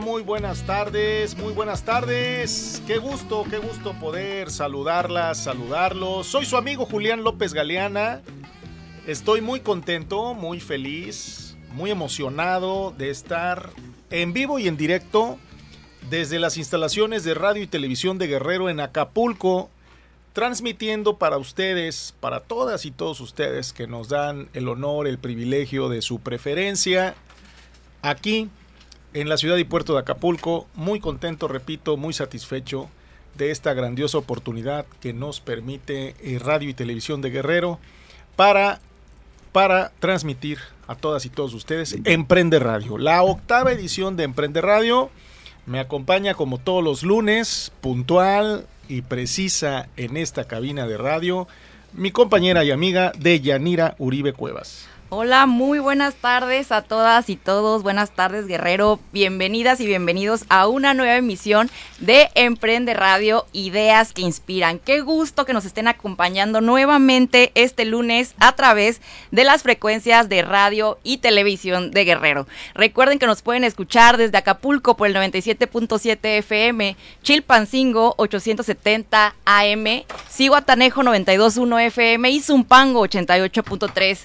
Muy buenas tardes, muy buenas tardes. Qué gusto poder saludarlos. Soy su amigo Julián López Galeana. Estoy muy contento, muy feliz, muy emocionado de estar en vivo y en directo desde las instalaciones de Radio y Televisión de Guerrero en Acapulco, transmitiendo para ustedes, para todas y todos ustedes que nos dan el honor, el privilegio de su preferencia, aquí en la ciudad y puerto de Acapulco. Muy contento, repito, muy satisfecho de esta grandiosa oportunidad que nos permite Radio y Televisión de Guerrero para transmitir a todas y todos ustedes Emprende Radio, la 8ª edición de Emprende Radio. Me acompaña como todos los lunes, puntual y precisa en esta cabina de radio, mi compañera y amiga Deyanira Uribe Cuevas. Hola, muy buenas tardes a todas y todos, buenas tardes Guerrero, bienvenidas y bienvenidos a una nueva emisión de Emprende Radio, ideas que inspiran. Qué gusto que nos estén acompañando nuevamente este lunes a través de las frecuencias de Radio y Televisión de Guerrero. Recuerden que nos pueden escuchar desde Acapulco por el 97.7 FM, Chilpancingo 870 AM, Zihuatanejo 92.1 FM y Zumpango 88.3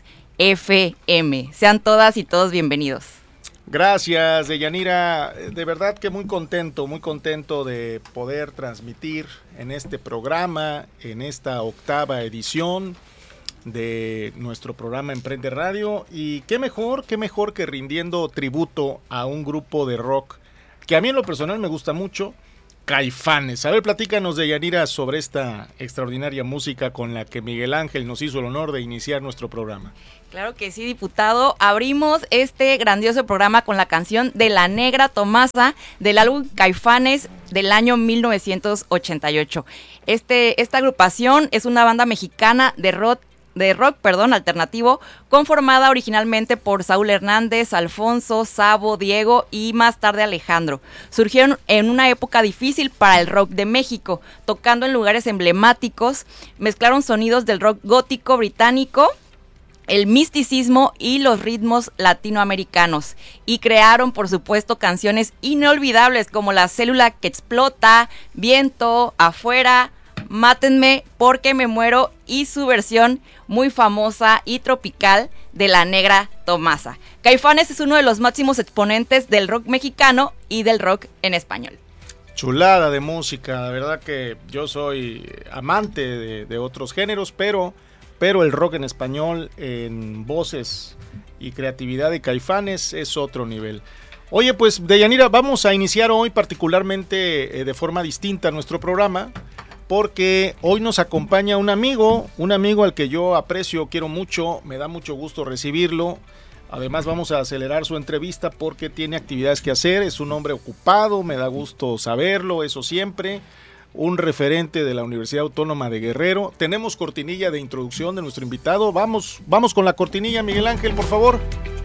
FM. Sean todas y todos bienvenidos. Gracias, Deyanira. De verdad que muy contento de poder transmitir en este programa, en esta 8ª edición de nuestro programa Emprende Radio. Y qué mejor que rindiendo tributo a un grupo de rock que a mí en lo personal me gusta mucho, Caifanes. A ver, platícanos, Deyanira, sobre esta extraordinaria música con la que Miguel Ángel nos hizo el honor de iniciar nuestro programa. Claro que sí, diputado. Abrimos este grandioso programa con la canción de La Negra Tomasa del álbum Caifanes del año 1988. Esta agrupación es una banda mexicana de rock alternativo, conformada originalmente por Saúl Hernández, Alfonso, Sabo, Diego y más tarde Alejandro. Surgieron en una época difícil para el rock de México, tocando en lugares emblemáticos, mezclaron sonidos del rock gótico británico, el misticismo y los ritmos latinoamericanos, y crearon, por supuesto, canciones inolvidables como La Célula que Explota, Viento, Afuera, Mátenme porque me muero y su versión muy famosa y tropical de La Negra Tomasa. Caifanes es uno de los máximos exponentes del rock mexicano y del rock en español. Chulada de música, la verdad que yo soy amante de otros géneros, pero el rock en español, en voces y creatividad de Caifanes, es otro nivel. Oye, pues Deyanira, vamos a iniciar hoy particularmente de forma distinta nuestro programa, porque hoy nos acompaña un amigo al que yo aprecio, quiero mucho, me da mucho gusto recibirlo. Además vamos a acelerar su entrevista porque tiene actividades que hacer, es un hombre ocupado, me da gusto saberlo, eso siempre. Un referente de la Universidad Autónoma de Guerrero. Tenemos cortinilla de introducción de nuestro invitado. Vamos con la cortinilla, Miguel Ángel, por favor.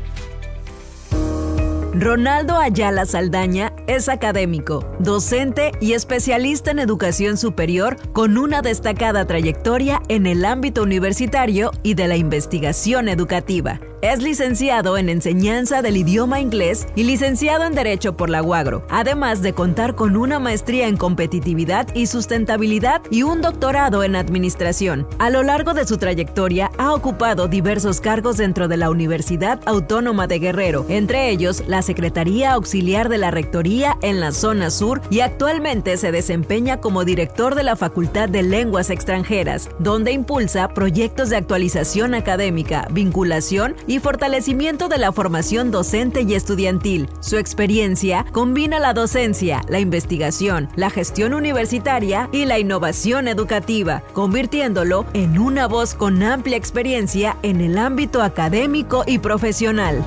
Ronaldo Ayala Saldaña es académico, docente y especialista en educación superior con una destacada trayectoria en el ámbito universitario y de la investigación educativa. Es licenciado en enseñanza del idioma inglés y licenciado en Derecho por la UAGRO, además de contar con una maestría en competitividad y sustentabilidad y un doctorado en administración. A lo largo de su trayectoria ha ocupado diversos cargos dentro de la Universidad Autónoma de Guerrero, entre ellos la Secretaría Auxiliar de la Rectoría en la zona sur, y actualmente se desempeña como director de la Facultad de Lenguas Extranjeras, donde impulsa proyectos de actualización académica, vinculación y fortalecimiento de la formación docente y estudiantil. Su experiencia combina la docencia, la investigación, la gestión universitaria y la innovación educativa, convirtiéndolo en una voz con amplia experiencia en el ámbito académico y profesional.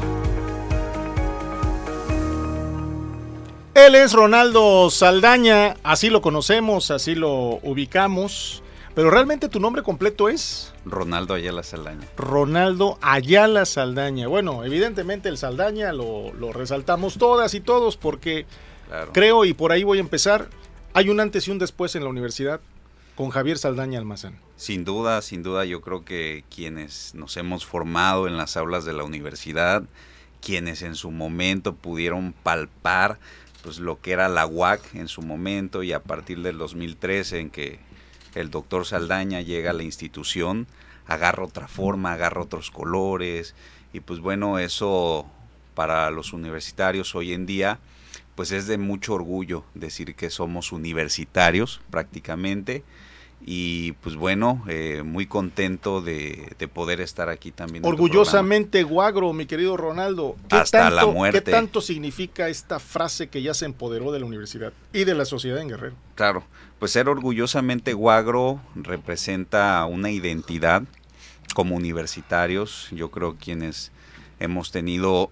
Él es Ronaldo Saldaña, así lo conocemos, así lo ubicamos, pero realmente tu nombre completo es... Ronaldo Ayala Saldaña. Ronaldo Ayala Saldaña. Bueno, evidentemente el Saldaña lo resaltamos todas y todos porque claro, creo, y por ahí voy a empezar, hay un antes y un después en la universidad con Javier Saldaña Almazán. Sin duda, yo creo que quienes nos hemos formado en las aulas de la universidad, quienes en su momento pudieron palpar pues lo que era la UAC en su momento, y a partir del 2013 en que el doctor Saldaña llega a la institución, agarra otra forma, agarra otros colores, y pues bueno, eso para los universitarios hoy en día pues es de mucho orgullo decir que somos universitarios prácticamente. Y pues bueno, muy contento de poder estar aquí también. Orgullosamente guagro, mi querido Ronaldo. Hasta la muerte. ¿Qué tanto significa esta frase que ya se empoderó de la universidad y de la sociedad en Guerrero? Claro, pues ser orgullosamente guagro representa una identidad como universitarios. Yo creo quienes hemos tenido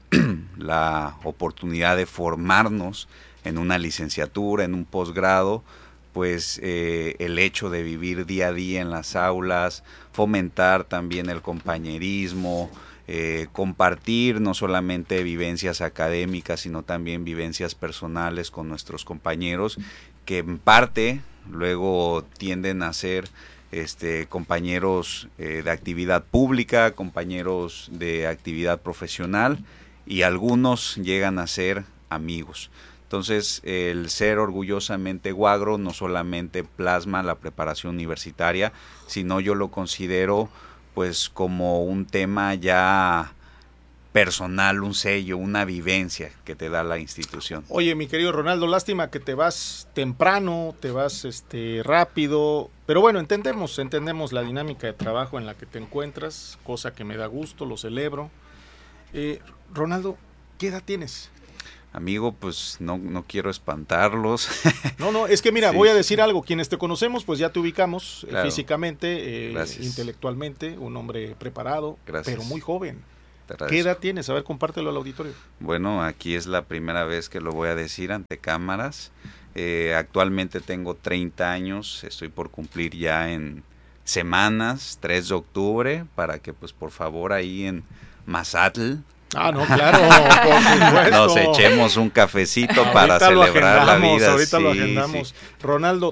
la oportunidad de formarnos en una licenciatura, en un posgrado, pues el hecho de vivir día a día en las aulas, fomentar también el compañerismo, compartir no solamente vivencias académicas, sino también vivencias personales con nuestros compañeros, que en parte luego tienden a ser compañeros de actividad pública, compañeros de actividad profesional, y algunos llegan a ser amigos. Entonces, el ser orgullosamente guagro no solamente plasma la preparación universitaria, sino yo lo considero pues como un tema ya personal, un sello, una vivencia que te da la institución. Oye, mi querido Ronaldo, lástima que te vas temprano, te vas rápido, pero bueno, entendemos la dinámica de trabajo en la que te encuentras, cosa que me da gusto, lo celebro. Ronaldo, ¿qué edad tienes? Amigo, pues no quiero espantarlos. No, es que mira, Sí. voy a decir algo. Quienes te conocemos, pues ya te ubicamos Claro. físicamente, Gracias. intelectualmente, un hombre preparado, Gracias. pero muy joven. Te ¿Qué agradezco. edad tienes? A ver, compártelo al auditorio. Bueno, aquí es la primera vez que lo voy a decir ante cámaras. Actualmente tengo 30 años, estoy por cumplir ya en semanas, 3 de octubre, para que pues por favor ahí en Mazatl Ah, no, claro, por supuesto. nos echemos un cafecito para Ahorita lo celebrar la agendamos, vida. ahorita lo Sí, agendamos. sí. Ronaldo,